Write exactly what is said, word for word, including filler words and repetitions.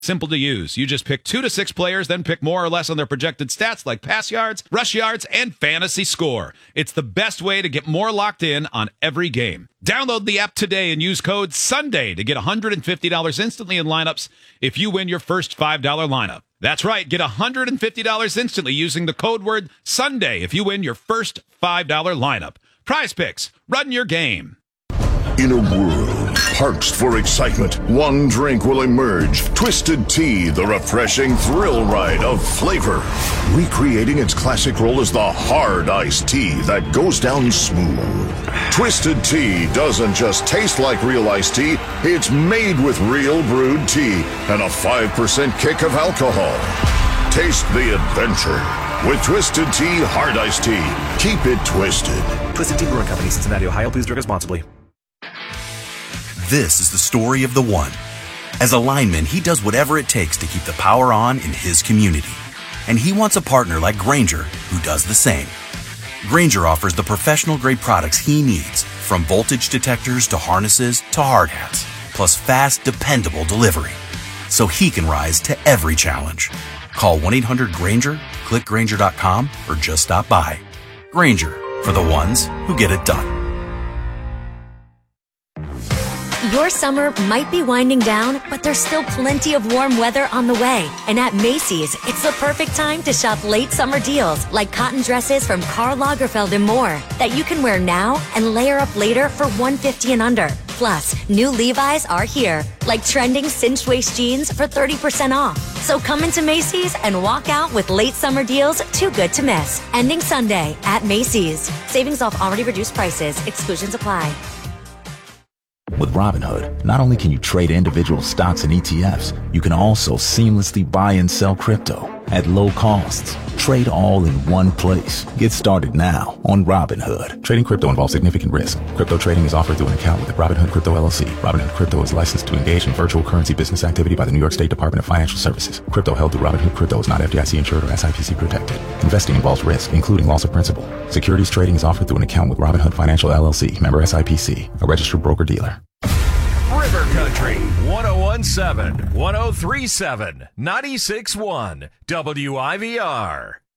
Simple to use. You just pick two to six players, then pick more or less on their projected stats like pass yards, rush yards, and fantasy score. It's the best way to get more locked in on every game. Download the app today and use code SUNDAY to get one hundred fifty dollars instantly in lineups if you win your first five dollar lineup. That's right, get one hundred fifty dollars instantly using the code word SUNDAY if you win your first five dollar lineup. Prize Picks, run your game. In a world parched for excitement, one drink will emerge. Twisted Tea, the refreshing thrill ride of flavor. Recreating its classic role as the hard iced tea that goes down smooth. Twisted Tea doesn't just taste like real iced tea, it's made with real brewed tea and a five percent kick of alcohol. Taste the adventure with Twisted Tea Hard Iced Tea. Keep it twisted. Twisted Tea Brewing Company, Cincinnati, Ohio. Please drink responsibly. This is the story of the one. As a lineman, he does whatever it takes to keep the power on in his community. And he wants a partner like Grainger who does the same. Grainger offers the professional-grade products he needs, from voltage detectors to harnesses to hard hats, plus fast, dependable delivery, so he can rise to every challenge. Call one eight hundred Grainger, click Grainger dot com, or just stop by. Grainger, for the ones who get it done. Your summer might be winding down, but there's still plenty of warm weather on the way. And at Macy's, it's the perfect time to shop late summer deals like cotton dresses from Karl Lagerfeld and more that you can wear now and layer up later for one hundred fifty dollars and under. Plus, new Levi's are here, like trending cinched waist jeans for thirty percent off. So come into Macy's and walk out with late summer deals too good to miss. Ending Sunday at Macy's. Savings off already reduced prices. Exclusions apply. With Robinhood, not only can you trade individual stocks and E T Fs, you can also seamlessly buy and sell crypto at low costs. Trade all in one place. Get started now on Robinhood. Trading crypto involves significant risk. Crypto trading is offered through an account with Robinhood Crypto L L C. Robinhood Crypto is licensed to engage in virtual currency business activity by the New York State Department of Financial Services. Crypto held through Robinhood Crypto is not F D I C insured or S I P C protected. Investing involves risk, including loss of principal. Securities trading is offered through an account with Robinhood Financial L L C, member S I P C, a registered broker-dealer. River Country, one oh one point seven, one oh three point seven, ninety-six point one, W I V R.